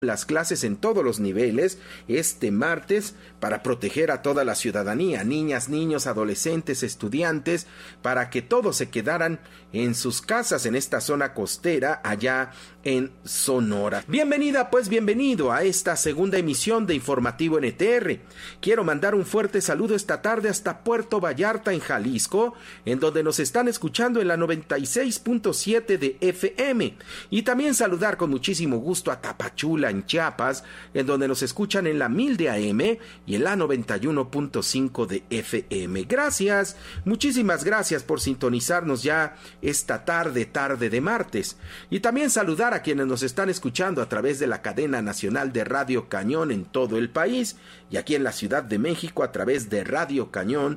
las clases en todos los niveles este martes para proteger a toda la ciudadanía, niñas, niños, adolescentes, estudiantes, para que todos se quedaran en sus casas en esta zona costera allá en Sonora. Bienvenida, pues bienvenido a esta segunda emisión de Informativo NTR. Quiero mandar un fuerte saludo esta tarde hasta Puerto Vallarta en Jalisco, en donde nos están escuchando en la 96.7 de FM, y también saludar con muchísimo gusto a Tapachula en Chiapas, en donde nos escuchan en la 1000 de AM y en la 91.5 de FM. Gracias, muchísimas gracias por sintonizarnos ya esta tarde de martes. Y también saludar a quienes nos están escuchando a través de la cadena nacional de Radio Cañón en todo el país, y aquí en la Ciudad de México a través de Radio Cañón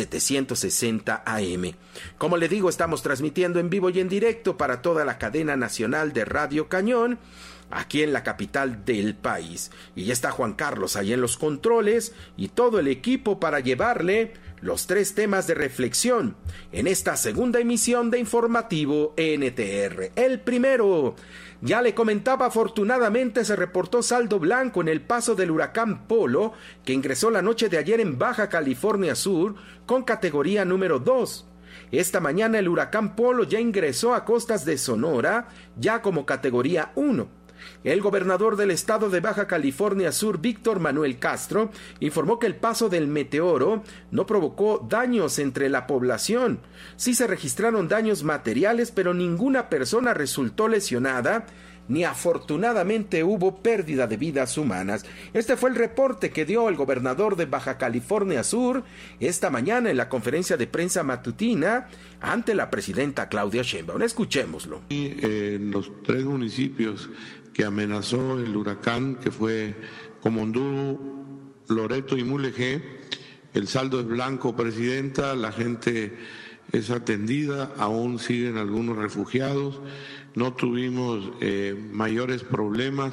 760 AM. Como le digo, estamos transmitiendo en vivo y en directo para toda la cadena nacional de Radio Cañón, aquí en la capital del país. Y ya está Juan Carlos ahí en los controles y todo el equipo para llevarle los 3 temas de reflexión en esta segunda emisión de Informativo NTR. El primero, ya le comentaba, afortunadamente se reportó saldo blanco en el paso del huracán Polo, que ingresó la noche de ayer en Baja California Sur con categoría número 2. Esta mañana el huracán Polo ya ingresó a costas de Sonora, ya como categoría 1. El gobernador del estado de Baja California Sur, Víctor Manuel Castro, informó que el paso del meteoro no provocó daños entre la población. Sí se registraron daños materiales, pero ninguna persona resultó lesionada, ni afortunadamente hubo pérdida de vidas humanas. Este fue el reporte que dio el gobernador de Baja California Sur esta mañana en la conferencia de prensa matutina ante la presidenta Claudia Sheinbaum. Escuchémoslo. En los 3 municipios que amenazó el huracán, que fue Comondú, Loreto y Mulegé, el saldo es blanco, presidenta, la gente es atendida, aún siguen algunos refugiados, no tuvimos mayores problemas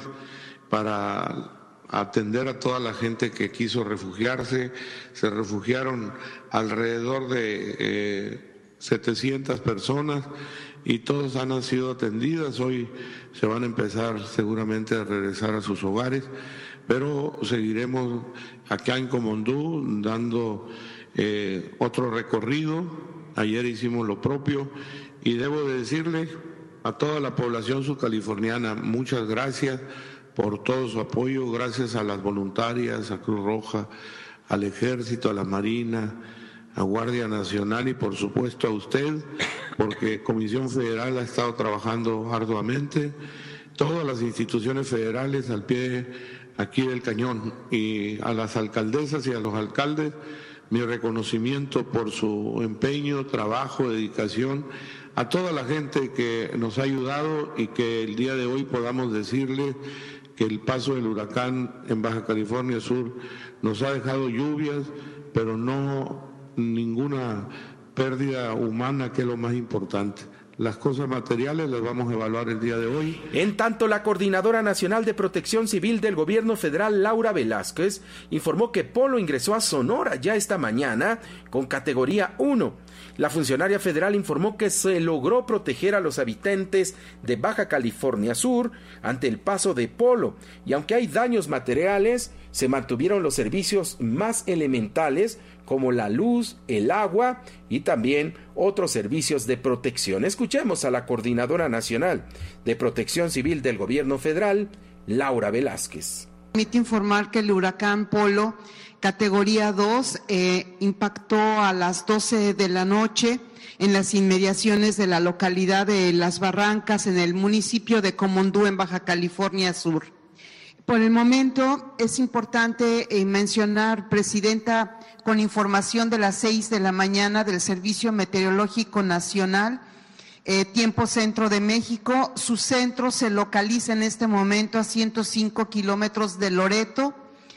para atender a toda la gente que quiso refugiarse. Se refugiaron alrededor de 700 personas y todos han sido atendidas. Hoy se van a empezar seguramente a regresar a sus hogares, pero seguiremos acá en Comondú dando otro recorrido. Ayer hicimos lo propio y debo de decirle a toda la población subcaliforniana, muchas gracias por todo su apoyo, gracias a las voluntarias, a Cruz Roja, al Ejército, a la Marina, a Guardia Nacional y por supuesto a usted, porque Comisión Federal ha estado trabajando arduamente, todas las instituciones federales al pie aquí del cañón, y a las alcaldesas y a los alcaldes mi reconocimiento por su empeño, trabajo, dedicación, a toda la gente que nos ha ayudado y que el día de hoy podamos decirle que el paso del huracán en Baja California Sur nos ha dejado lluvias, pero no ninguna pérdida humana, que es lo más importante. Las cosas materiales las vamos a evaluar el día de hoy. En tanto, la Coordinadora Nacional de Protección Civil del Gobierno Federal, Laura Velázquez, informó que Polo ingresó a Sonora ya esta mañana con categoría 1. La funcionaria federal informó que se logró proteger a los habitantes de Baja California Sur ante el paso de Polo, y aunque hay daños materiales, se mantuvieron los servicios más elementales como la luz, el agua y también otros servicios de protección. Escuchemos a la Coordinadora Nacional de Protección Civil del Gobierno Federal, Laura Velázquez. Permite informar que el huracán Polo, categoría 2, impactó a las 12 de la noche en las inmediaciones de la localidad de Las Barrancas, en el municipio de Comondú, en Baja California Sur. Por el momento es importante mencionar, Presidenta, con información de las 6 de la mañana del Servicio Meteorológico Nacional, tiempo centro de México, su centro se localiza en este momento a 105 kilómetros de Loreto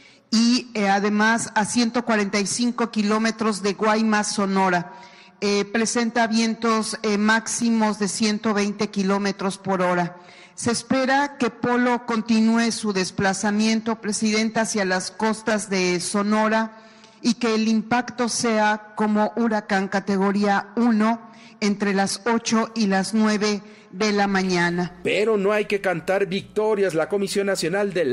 y además a 145 kilómetros de Guaymas, Sonora. Presenta vientos máximos de 120 kilómetros por hora. Se espera que Polo continúe su desplazamiento, Presidenta, hacia las costas de Sonora y que el impacto sea como huracán categoría 1 entre las 8 y las 9 de la mañana. Pero no hay que cantar victorias. La Comisión Nacional del